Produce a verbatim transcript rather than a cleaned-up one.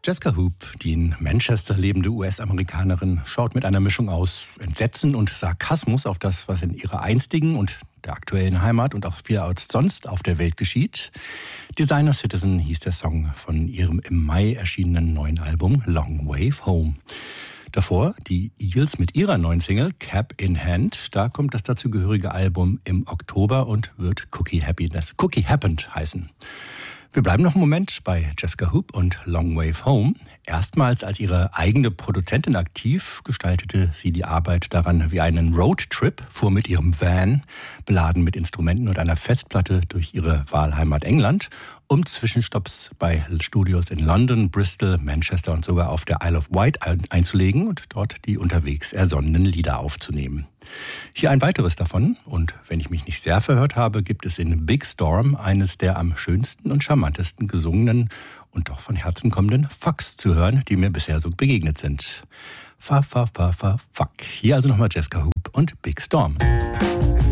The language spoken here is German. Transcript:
Jessica Hoop, die in Manchester lebende U S-Amerikanerin, schaut mit einer Mischung aus Entsetzen und Sarkasmus auf das, was in ihrer einstigen und der aktuellen Heimat und auch vielerorts sonst auf der Welt geschieht. Designer Citizen hieß der Song von ihrem im Mai erschienenen neuen Album Long Wave Home. Davor die Eagles mit ihrer neuen Single Cap in Hand. Da kommt das dazugehörige Album im Oktober und wird Cookie Happiness, Cookie Happened heißen. Wir bleiben noch einen Moment bei Jessica Hoop und Long Wave Home. Erstmals als ihre eigene Produzentin aktiv gestaltete sie die Arbeit daran wie einen Roadtrip, fuhr mit ihrem Van, beladen mit Instrumenten und einer Festplatte durch ihre Wahlheimat England, um Zwischenstopps bei Studios in London, Bristol, Manchester und sogar auf der Isle of Wight einzulegen und dort die unterwegs ersonnenen Lieder aufzunehmen. Hier ein weiteres davon, und wenn ich mich nicht sehr verhört habe, gibt es in Big Storm eines der am schönsten und charmantesten gesungenen und doch von Herzen kommenden Fucks zu hören, die mir bisher so begegnet sind. Fa, fa, fa, fa, fuck. Hier also nochmal Jessica Hoop und Big Storm.